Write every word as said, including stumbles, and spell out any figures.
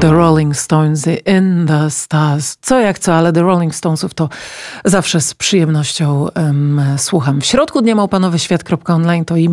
The Rolling Stones, In the Stars. Co jak co, ale The Rolling Stonesów to zawsze z przyjemnością um, słucham. W środku dnia małpanowy świat kropka online to